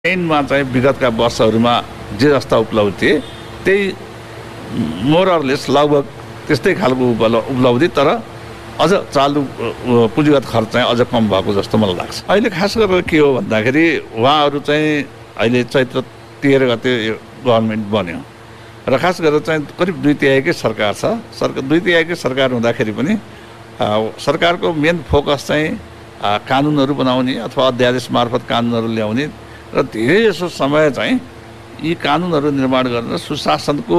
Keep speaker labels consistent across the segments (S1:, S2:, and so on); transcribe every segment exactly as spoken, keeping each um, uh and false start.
S1: ट्रेनमा चाहिँ विगतका वर्षहरूमा जे जस्ता उपलब्धि थिए त्यही मोरलेस लगभग त्यस्तै खालको उपलब्धि, तर अझ चालु पुँजीगत खर्च चाहिँ अझ कम भएको जस्तो मलाई लाग्छ। अहिले खास गरेर के हो भन्दाखेरि उहाँहरू चाहिँ अहिले चैत्र तेह्र गते गभर्मेन्ट बन्यो र खास गरेर चाहिँ करिब दुई तिहाईकै सरकार छ। सरकार दुई तिहाईकै सरकार हुँदाखेरि पनि सरकारको मेन फोकस चाहिँ कानुनहरू बनाउने अथवा अध्यादेश मार्फत कानुनहरू ल्याउने र धेरै जसो समय चाहिँ यी कानुनहरू निर्माण गरेर सुशासनको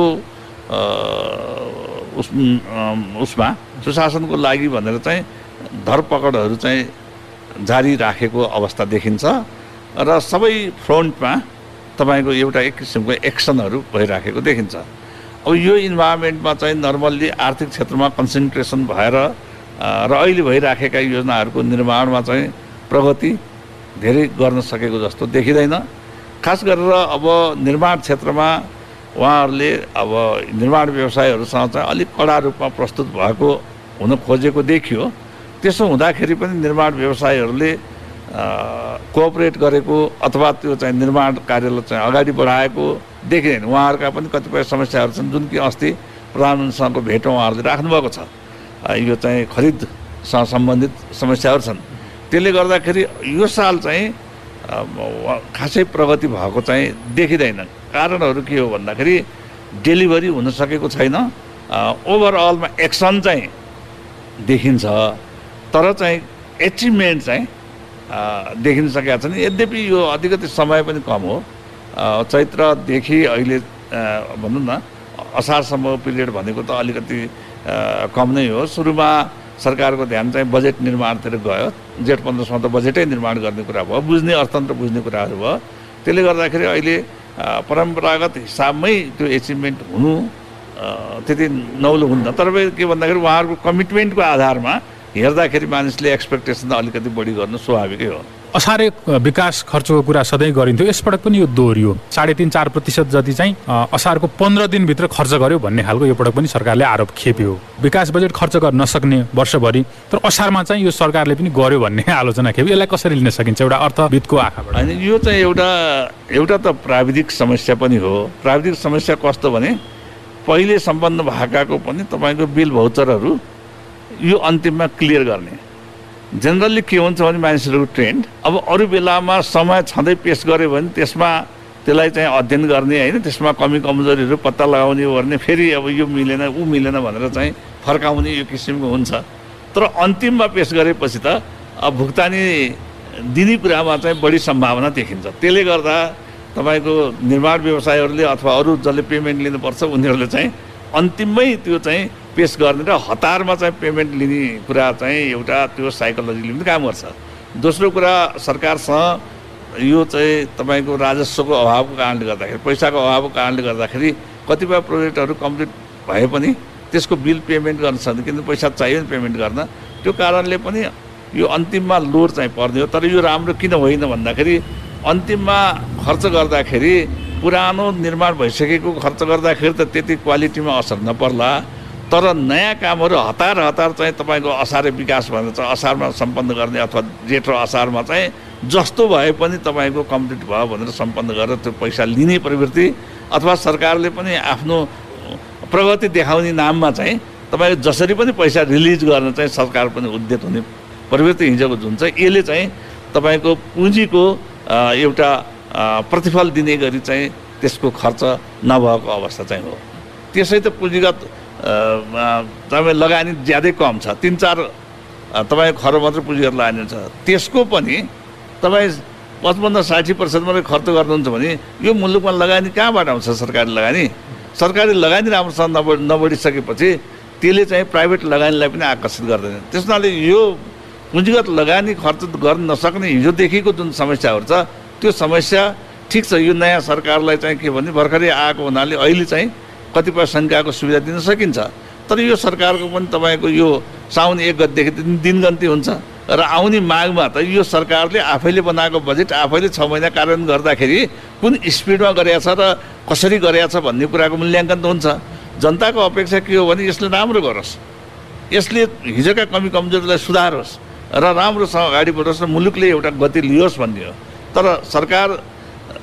S1: उस उसमा सुशासनको लागि भनेर चाहिँ धरपकडहरू चाहिँ जारी राखेको अवस्था देखिन्छ र सबै फ्रन्टमा तपाईँको एउटा एक किसिमको एक्सनहरू भइराखेको देखिन्छ। अब यो इन्भाइरोमेन्टमा चाहिँ नर्मल्ली आर्थिक क्षेत्रमा कन्सन्ट्रेसन भएर र अहिले भइराखेका योजनाहरूको निर्माणमा चाहिँ प्रगति धेरै गर्न सकेको जस्तो देखिँदैन। खास गरेर अब निर्माण क्षेत्रमा उहाँहरूले अब निर्माण व्यवसायहरूसँग चाहिँ अलिक कडा रूपमा प्रस्तुत भएको हुन खोजेको देखियो। त्यसो हुँदाखेरि पनि निर्माण व्यवसायीहरूले कोअपरेट गरेको अथवा त्यो चाहिँ निर्माण कार्यलाई चाहिँ अगाडि बढाएको देखिँदैन। उहाँहरूका पनि कतिपय समस्याहरू छन् जुन कि अस्ति प्रधानमन्त्रीसँगको भेट उहाँहरूले राख्नुभएको छ। यो चाहिँ खरिदसँग सम्बन्धित समस्याहरू छन्। त्यसले गर्दाखेरि यो साल चाहिँ खासै प्रगति भएको चाहिँ देखिँदैन। कारणहरू के हो भन्दाखेरि डेलिभरी हुन सकेको छैन। ओभरअलमा एक्सन चाहिँ देखिन्छ तर चाहिँ एचिभमेन्ट चाहिँ देखिन सकेका छन्। यद्यपि यो अलिकति समय पनि कम हो। चैत्रदेखि अहिले भनौँ न असारसम्म पिरियड भनेको त अलिकति कम नै हो। सुरुमा सरकारको ध्यान चाहिँ बजेट निर्माणतिर गयो। जेठ पन्ध्रसम्म त बजेटै निर्माण गर्ने कुरा भयो, बुझ्ने अर्थतन्त्र बुझ्ने कुराहरू भयो। त्यसले गर्दाखेरि अहिले परम्परागत हिसाबमै त्यो एचिभमेन्ट हुनु त्यति नौलो हुन्न। तर के भन्दाखेरि उहाँहरूको कमिटमेन्टको आधारमा हेर्दाखेरि मानिसले एक्सपेक्टेसन त अलिकति बढी गर्नु स्वाभाविकै हो।
S2: असारे विकास खर्चको कुरा सधैँ गरिन्थ्यो, यसपटक पनि यो दोहोरियो। साढे तिन चार प्रतिशत जति चाहिँ असारको पन्ध्र दिनभित्र खर्च गर्यो भन्ने खालको यो पटक पनि सरकारले आरोप खेप्यो। विकास बजेट खर्च गर्न नसक्ने वर्षभरि, तर असारमा चाहिँ यो सरकारले पनि गर्यो भन्ने आलोचना खेप्यो। यसलाई कसरी लिन सकिन्छ एउटा अर्थविदको आँखाबाट?
S1: होइन, यो चाहिँ एउटा एउटा त प्राविधिक समस्या पनि हो। प्राविधिक समस्या कस्तो भने पहिले सम्पन्न भएकाको पनि तपाईँको बिल भौचरहरू यो अन्तिममा क्लियर गर्ने। जेनरली के हुन्छ भने मानिसहरूको ट्रेन्ड अब अरू बेलामा समय छँदै पेस गर्यो भने त्यसमा त्यसलाई चाहिँ अध्ययन गर्ने होइन, त्यसमा कमी कमजोरीहरू पत्ता लगाउने गर्ने, फेरि अब यो मिलेन ऊ मिलेन भनेर चाहिँ फर्काउने यो किसिमको हुन्छ। तर अन्तिममा पेस गरेपछि त अब भुक्तानी दिने कुरामा चाहिँ बढी सम्भावना देखिन्छ। त्यसले गर्दा तपाईँको निर्माण व्यवसायीहरूले अथवा अरू जसले पेमेन्ट लिनुपर्छ उनीहरूले चाहिँ अन्तिममै त्यो चाहिँ पेस गर्ने र हतारमा चाहिँ पेमेन्ट लिने कुरा चाहिँ एउटा त्यो साइकोलोजीले पनि काम गर्छ। दोस्रो कुरा सरकारसँग यो चाहिँ तपाईँको राजस्वको अभावको कारणले गर्दाखेरि, पैसाको अभावको कारणले गर्दाखेरि कतिपय प्रोजेक्टहरू कम्प्लिट भए पनि त्यसको बिल पेमेन्ट गर्न सक्दैन, किनभने पैसा चाहियो नि पेमेन्ट गर्न। त्यो कारणले पनि यो अन्तिममा लोड चाहिँ पर्ने हो। तर यो राम्रो किन होइन भन्दाखेरि अन्तिममा खर्च गर्दाखेरि पुरानो निर्माण भइसकेको खर्च गर्दाखेरि त त्यति क्वालिटीमा असर नपर्ला, तर नयाँ कामहरू हतार हतार चाहिँ तपाईँको असारे विकास भनेर चाहिँ असारमा सम्पन्न गर्ने अथवा जेठ र असारमा चाहिँ जस्तो भए पनि तपाईँको कम्प्लिट भयो भनेर सम्पन्न गरेर त्यो पैसा लिने प्रवृत्ति अथवा सरकारले पनि आफ्नो प्रगति देखाउने नाममा चाहिँ तपाईँको जसरी पनि पैसा रिलिज गर्न चाहिँ सरकार पनि उद्यत हुने प्रवृत्ति हिजोको जुन चाहिँ यसले चाहिँ तपाईँको पुँजीको एउटा प्रतिफल दिने गरी चाहिँ त्यसको खर्च नभएको अवस्था चाहिँ हो। त्यसै त पुँजीगत तपाईँ लगानी ज्यादै कम छ, तिन चार तपाईँ खरब मात्र पुँजीगत लगानी छ। त्यसको पनि तपाईँ पचपन्न साठी पर्सेन्ट मात्रै खर्च गर्नुहुन्छ भने यो मुलुकमा लगानी कहाँबाट आउँछ? सरकारी लगानी सरकारी लगानी राम्रोसँग नबढ नबढिसकेपछि त्यसले चाहिँ प्राइभेट लगानीलाई पनि आकर्षित गर्दैन। त्यस हुनाले यो पुँजीगत लगानी खर्च गर्न नसक्ने हिजोदेखिको जुन समस्याहरू छ त्यो समस्या ठिक छ। यो नयाँ सरकारलाई चाहिँ के भने भर्खरै आएको हुनाले अहिले चाहिँ कतिपय सङ्ख्याको सुविधा दिन सकिन्छ। तर यो सरकारको पनि तपाईँको यो साउन एक गतेदेखि दिनगन्ती हुन्छ र आउने मागमा त यो सरकारले आफैले बनाएको बजेट आफैले छ महिना कार्यान्वयन गर्दाखेरि कुन स्पिडमा गरेछ र कसरी गरेछ भन्ने कुराको मूल्याङ्कन त हुन्छ। जनताको अपेक्षा के हो भने यसले राम्रो गरोस्, यसले हिजोका कमी कमजोरीलाई सुधारोस् र राम्रोसँग अगाडि बढोस् र मुलुकले एउटा गति लियोस् भन्ने हो। तर सरकार